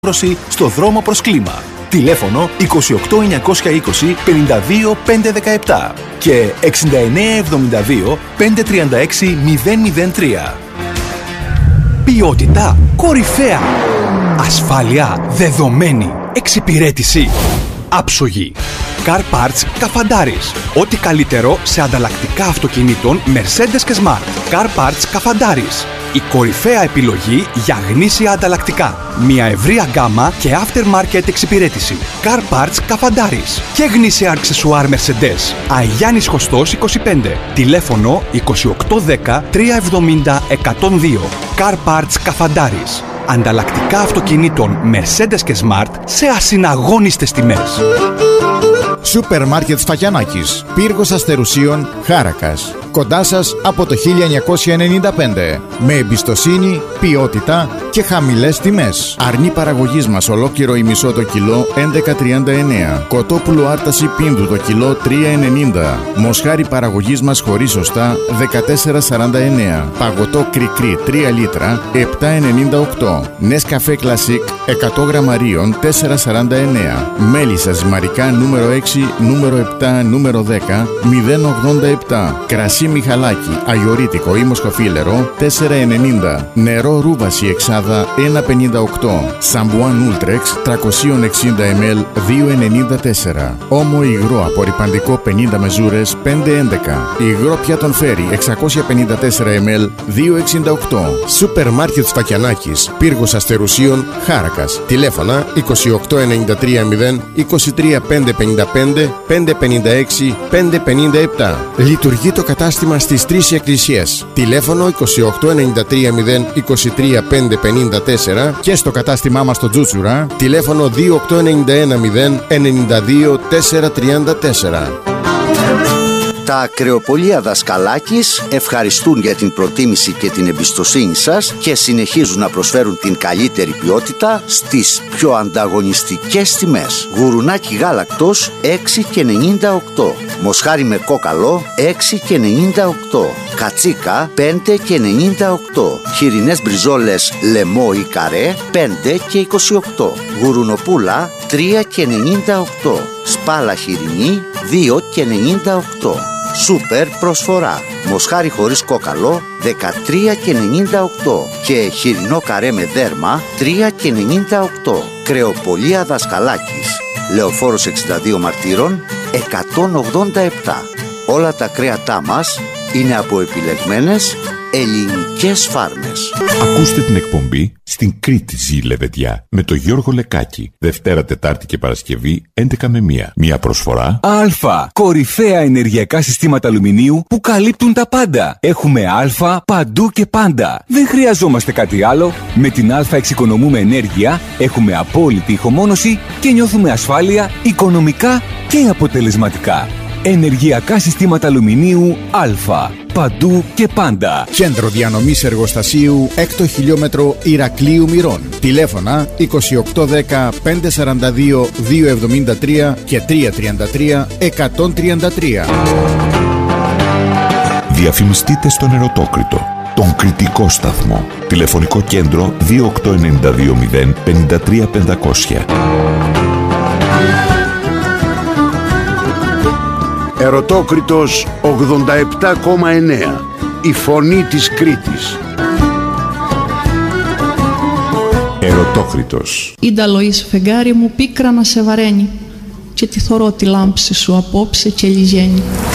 στο δρόμο προς κλίμα. Τηλέφωνο 28920 52 517 και 6972 536 003. Ποιότητα κορυφαία. Ασφάλεια δεδομένη. Εξυπηρέτηση άψογη. Car Parts Καφαντάρης. Ό,τι καλύτερο σε ανταλλακτικά αυτοκινήτων Mercedes και Smart. Car Parts Καφαντάρης. Η κορυφαία επιλογή για γνήσια ανταλλακτικά. Μια ευρεία γκάμα και aftermarket εξυπηρέτηση. Car Parts Καφαντάρης. Και γνήσια αξεσουάρ Mercedes. Αγιάννης Χωστός 25. Τηλέφωνο 2810 370 102. Car Parts Καφαντάρης. Ανταλλακτικά αυτοκινήτων Mercedes και Smart σε ασυναγώνιστες τιμές. Σούπερ Μάρκετ Σφακιανάκης, πύργος Αστερουσίων, Χάρακας. Κοντά σας από το 1995. Με εμπιστοσύνη, ποιότητα και χαμηλές τιμές. Αρνί παραγωγής μας ολόκληρο ή μισό το κιλό 11,39. Κοτόπουλο άρταση πίνδου το κιλό 3,90. Μοσχάρι παραγωγής μας χωρίς οστά 14,49. Παγωτό κρικρί 3 λίτρα 7,98. Νέσκαφέ Κλασικ 100 γραμμαρίων 4,49. Μέλισσα ζυμαρικά νούμερο 6, νούμερο 7, νούμερο 10 0,87. Κρασί Μιχαλάκι, αγιορίτικο ή μοσχοφίλερο 4,90. Νερό ρούβαση εξάδα 1,58. Σαμπουάν Ούλτρεξ 360 ml 2,94. Όμο υγρό απορρυπαντικό 50 μεζούρες 5,11. Υγρό πιάτον φέρι 654 ml 2,68. Σούπερ Μάρκετ Σφακιανάκης, πύργος Αστερουσίων, Χάρακας. Τηλέφωνα 28930 23 555 556 557. Λειτουργεί το κατάστημα στις 3 εκκλησίες. Τηλέφωνο 28930 23 554 και στο κατάστημά μας στο Τζούτσουρα τηλέφωνο 28910 92 434. Τα ακρεοπολία Δασκαλάκης ευχαριστούν για την προτίμηση και την εμπιστοσύνη σας και συνεχίζουν να προσφέρουν την καλύτερη ποιότητα στις πιο ανταγωνιστικές τιμές. Γουρουνάκι γάλακτος 6,98. Μοσχάρι με κόκαλο 6,98. Κατσίκα 5,98. Χοιρινές μπριζόλες λεμό ή καρέ 5,28. Γουρουνοπούλα 3,98. Σπάλα χοιρινή 2,98. Σούπερ προσφορά. Μοσχάρι χωρίς κόκαλο 13,98 και χοιρινό καρέ με δέρμα 3,98. Κρεοπολία Δασκαλάκης, Λεωφόρος 62 Μαρτύρων 187. Όλα τα κρέατά μας είναι από επιλεγμένες ελληνικές φάρμες. Ακούστε την εκπομπή «Στην Κρήτη ζει λεβεδιά» με τον Γιώργο Λεκάκη. Δευτέρα, Τετάρτη και Παρασκευή 11 με 1. Μια προσφορά Α. Κορυφαία ενεργειακά συστήματα αλουμινίου που καλύπτουν τα πάντα. Έχουμε Α παντού και πάντα. Δεν χρειαζόμαστε κάτι άλλο. Με την Α εξοικονομούμε ενέργεια, έχουμε απόλυτη ηχομόνωση και νιώθουμε ασφάλεια οικονομικά και αποτελεσματικά. Ενεργειακά συστήματα αλουμινίου Α. Παντού και πάντα. Κέντρο διανομής εργοστασίου 6 χιλιόμετρο Ηρακλείου Μυρών. Τηλέφωνα 2810 542 273 και 333 133. Διαφημιστείτε στον Ερωτόκριτο, τον κριτικό σταθμό. Τηλεφωνικό κέντρο 28920 53 500. Ερωτόκριτος 87,9. Η φωνή της Κρήτης. Ερωτόκριτος. Είδα Λοΐς φεγγάρι μου πίκρα να σε βαραίνει και τη θωρώ τη λάμψη σου απόψε και λιζένει.